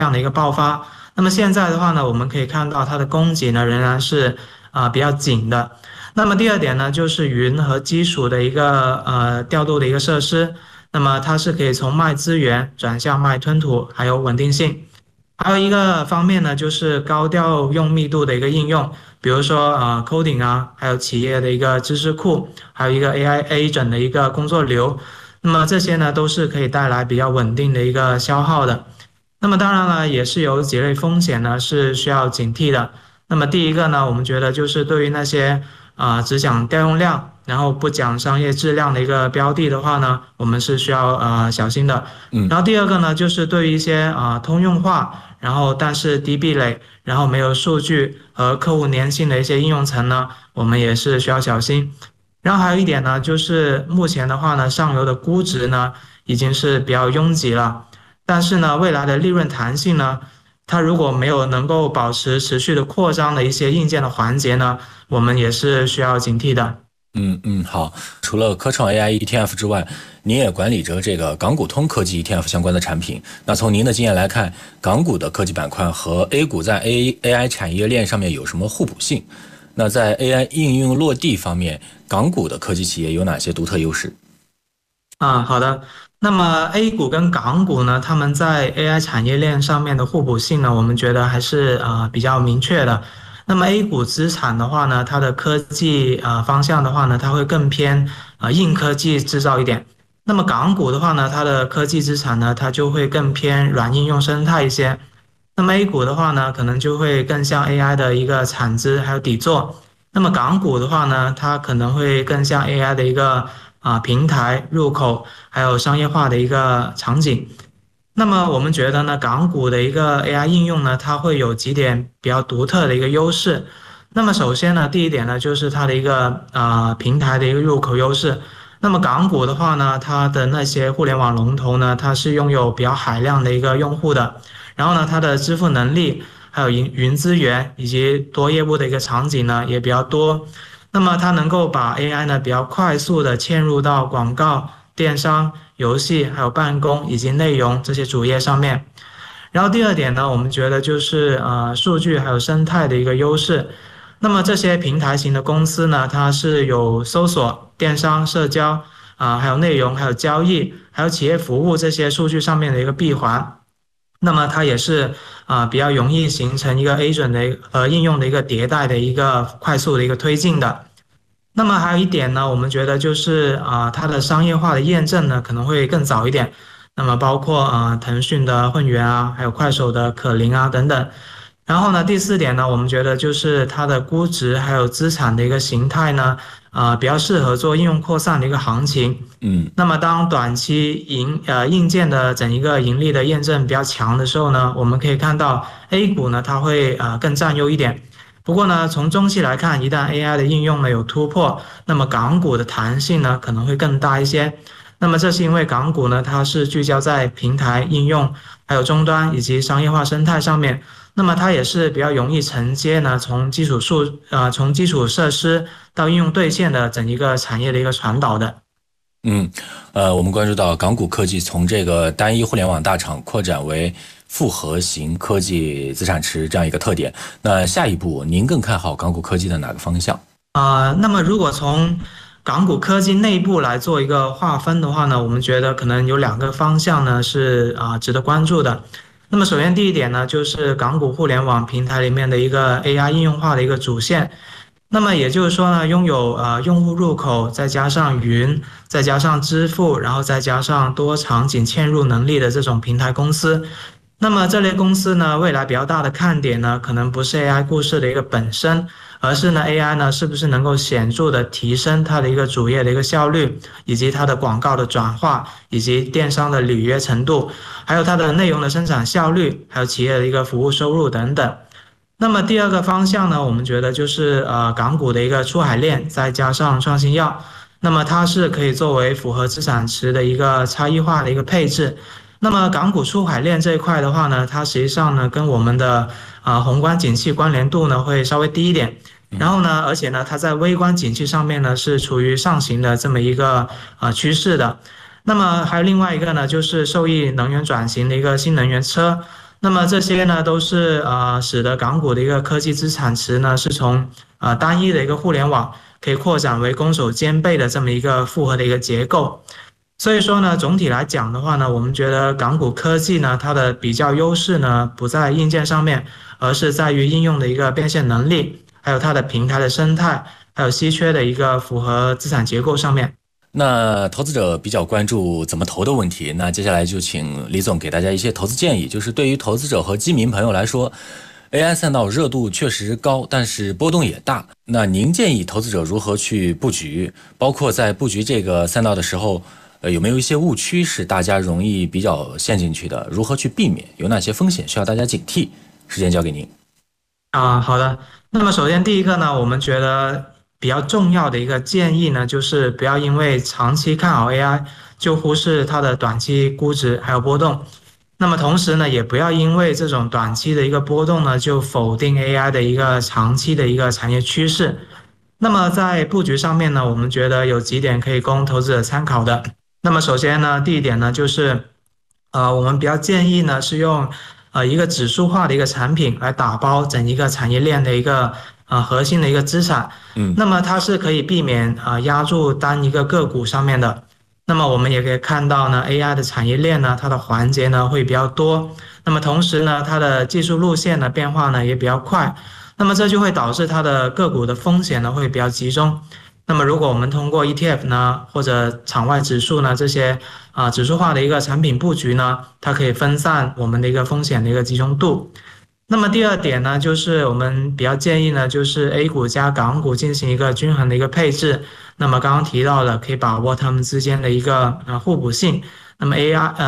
样的一个爆发。那么现在的话呢，我们可以看到它的供给呢仍然是比较紧的。那么第二点呢，就是云和基础的一个调度的一个设施，那么它是可以从卖资源转向卖吞吐，还有稳定性。还有一个方面呢，就是高调用密度的一个应用，比如说coding 啊，还有企业的一个知识库，还有一个 AI agent 的一个工作流。那么这些呢，都是可以带来比较稳定的一个消耗的。那么当然了，也是有几类风险呢是需要警惕的。那么第一个呢，我们觉得就是对于那些只讲调用量，然后不讲商业质量的一个标的的话呢，我们是需要小心的。然后第二个呢，就是对于一些通用化，然后但是低壁垒，然后没有数据和客户粘性的一些应用层呢，我们也是需要小心。然后还有一点呢，就是目前的话呢，上游的估值呢已经是比较拥挤了，但是呢，未来的利润弹性呢，它如果没有能够保持持续的扩张的一些硬件的环节呢，我们也是需要警惕的。 好。除了科创 AI ETF 之外，您也管理着这个港股通科技 ETF 相关的产品。那从您的经验来看，港股的科技板块和 A 股在 AI 产业链上面有什么互补性？那在 AI 应用落地方面，港股的科技企业有哪些独特优势？ 好的。那么 A 股跟港股呢，他们在 AI 产业链上面的互补性呢，我们觉得还是比较明确的。那么 A 股资产的话呢，它的科技方向的话呢，它会更偏硬科技制造一点。那么港股的话呢，它的科技资产呢，它就会更偏软应用生态一些。那么 A 股的话呢，可能就会更像 AI 的一个产值还有底座。那么港股的话呢，它可能会更像 AI 的一个平台入口，还有商业化的一个场景。那么我们觉得呢，港股的一个 AI 应用呢，它会有几点比较独特的一个优势。那么首先呢，第一点呢，就是它的一个平台的一个入口优势。那么港股的话呢，它的那些互联网龙头呢，它是拥有比较海量的一个用户的，然后呢，它的支付能力，还有云资源以及多业务的一个场景呢，也比较多。那么它能够把 AI 呢比较快速的嵌入到广告、电商、游戏、还有办公以及内容这些主页上面。然后第二点呢，我们觉得就是数据还有生态的一个优势。那么这些平台型的公司呢，它是有搜索、电商、社交还有内容、还有交易、还有企业服务这些数据上面的一个闭环。那么它也是比较容易形成一个 agent 的应用的一个迭代的一个快速的一个推进的。那么还有一点呢，我们觉得就是它的商业化的验证呢可能会更早一点。那么包括腾讯的混元啊，还有快手的可伶啊等等。然后呢，第四点呢，我们觉得就是它的估值还有资产的一个形态呢，比较适合做应用扩散的一个行情。那么当短期硬件的整一个盈利的验证比较强的时候呢，我们可以看到 A 股呢它会更占优一点。不过呢，从中期来看，一旦 AI 的应用呢有突破，那么港股的弹性呢可能会更大一些。那么这是因为港股呢它是聚焦在平台应用、还有终端以及商业化生态上面。那么它也是比较容易承接呢，从基础设施到应用兑现的整一个产业的一个传导的。 我们关注到港股科技从这个单一互联网大厂扩展为复合型科技资产池这样一个特点。那下一步您更看好港股科技的哪个方向？ 那么如果从港股科技内部来做一个划分的话呢，我们觉得可能有两个方向呢是值得关注的。那么首先第一点呢，就是港股互联网平台里面的一个 AI 应用化的一个主线。那么也就是说呢，拥有用户入口，再加上云，再加上支付，然后再加上多场景嵌入能力的这种平台公司。那么这类公司呢，未来比较大的看点呢，可能不是 AI 故事的一个本身，而是呢 AI 呢是不是能够显著的提升它的一个主页的一个效率，以及它的广告的转化，以及电商的履约程度，还有它的内容的生产效率，还有企业的一个服务收入等等。那么第二个方向呢，我们觉得就是港股的一个出海链，再加上创新药。那么它是可以作为符合资产池的一个差异化的一个配置。那么港股出海链这一块的话呢，它实际上呢跟我们的宏观景气关联度呢会稍微低一点。然后呢，而且呢它在微观景气上面呢是处于上行的这么一个趋势的。那么还有另外一个呢，就是受益能源转型的一个新能源车。 那么这些呢，都是使得港股的一个科技资产池呢，是从单一的一个互联网可以扩展为攻守兼备的这么一个复合的一个结构。所以说呢，总体来讲的话呢，我们觉得港股科技呢，它的比较优势呢，不在硬件上面，而是在于应用的一个变现能力，还有它的平台的生态，还有稀缺的一个符合资产结构上面。 那投资者比较关注怎么投的问题，那接下来就请李总给大家一些投资建议，就是对于投资者和基民朋友来说，AI 赛道热度确实高，但是波动也大。那您建议投资者如何去布局？包括在布局这个赛道的时候，有没有一些误区是大家容易比较陷进去的？如何去避免？有哪些风险需要大家警惕？时间交给您。 好的。那么首先第一个呢，我们觉得比较重要的一个建议呢，就是不要因为长期看好 AI，就忽视它的短期估值还有波动。那么同时呢，也不要因为这种短期的一个波动呢，就否定 AI 的一个长期的一个产业趋势。那么在布局上面呢，我们觉得有几点可以供投资者参考的。那么首先呢，第一点呢，就是我们比较建议呢是用一个指数化的一个产品来打包整一个产业链的一个核心的一个资产。那么它是可以避免压住单一个个股上面的。那么我们也可以看到呢，AI 的产业链呢，它的环节呢会比较多。那么同时呢，它的技术路线的变化呢也比较快。那么这就会导致它的个股的风险呢会比较集中。那么如果我们通过 ETF 呢，或者场外指数呢这些指数化的一个产品布局呢，它可以分散我们的一个风险的一个集中度。那么第二点呢，就是我们比较建议呢，就是 A 股加港股进行一个均衡的一个配置。那么刚刚提到了，可以把握它们之间的一个互补性。那么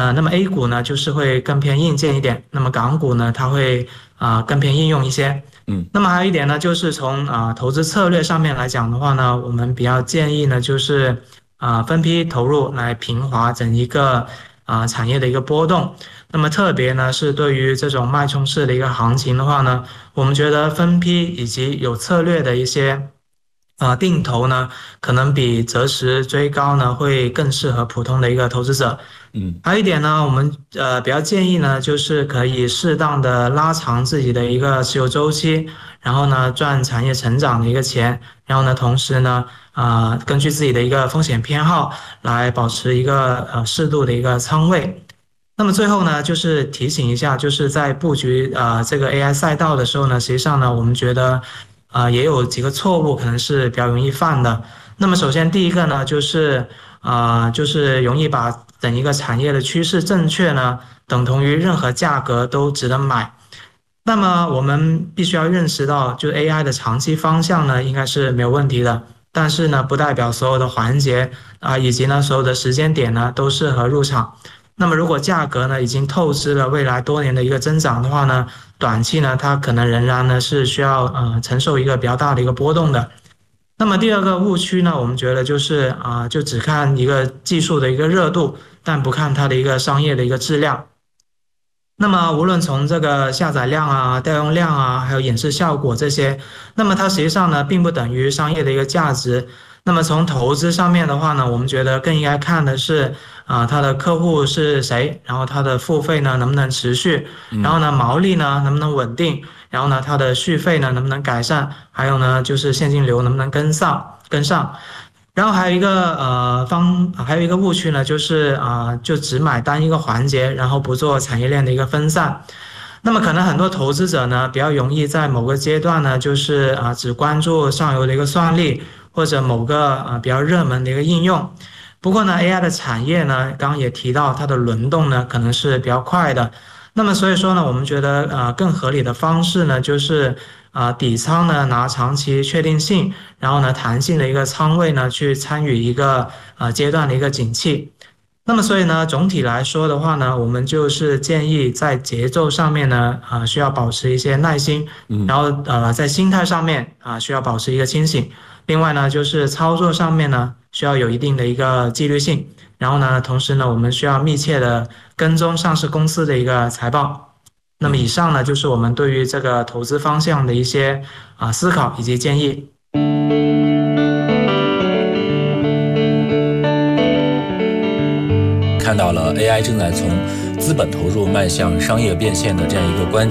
A 股呢，就是会更偏硬件一点，那么港股呢，它会更偏应用一些。那么还有一点呢，就是从投资策略上面来讲的话呢，我们比较建议呢，就是分批投入来平滑整一个产业的一个波动。那么特别呢是对于这种脉冲式的一个行情的话呢，我们觉得分批以及有策略的一些定投呢，可能比择时追高呢会更适合普通的一个投资者。还有一点呢，我们比较建议呢，就是可以适当的拉长自己的一个持有周期，然后呢赚产业成长的一个钱，然后呢同时呢根据自己的一个风险偏好来保持一个适度的一个仓位。那么最后呢，就是提醒一下，就是在布局这个 AI 赛道的时候呢，实际上呢，我们觉得也有几个错误可能是比较容易犯的。那么首先第一个呢，就是容易把整一个产业的趋势正确呢，等同于任何价格都值得买。那么我们必须要认识到，就 AI 的长期方向呢，应该是没有问题的。但是呢，不代表所有的环节以及呢所有的时间点呢都适合入场。那么如果价格呢已经透支了未来多年的一个增长的话呢，短期呢它可能仍然呢是需要承受一个比较大的一个波动的。那么第二个误区呢，我们觉得就是就只看一个技术的一个热度，但不看它的一个商业的一个质量。那么无论从这个下载量调用量还有演示效果这些，那么它实际上呢，并不等于商业的一个价值。那么从投资上面的话呢，我们觉得更应该看的是它的客户是谁，然后它的付费呢能不能持续，然后呢毛利呢能不能稳定，然后呢它的续费呢能不能改善，还有呢就是现金流能不能跟上。然后还有一个误区呢，就是就只买单一个环节，然后不做产业链的一个分散。那么可能很多投资者呢，比较容易在某个阶段呢，就是只关注上游的一个算力，或者某个比较热门的一个应用。不过呢，AI 的产业呢，刚刚也提到它的轮动呢，可能是比较快的。那么所以说呢，我们觉得更合理的方式呢，就是底仓呢拿长期确定性，然后呢弹性的一个仓位呢去参与一个阶段的一个景气。那么所以呢，总体来说的话呢，我们就是建议在节奏上面呢需要保持一些耐心，然后在心态上面需要保持一个清醒。另外呢，就是操作上面呢需要有一定的一个纪律性。然后呢，同时呢，我们需要密切的跟踪上市公司的一个财报。那么以上呢，就是我们对于这个投资方向的一些思考以及建议。 看到了 AI 正在从资本投入迈向商业变现的这样一个关键。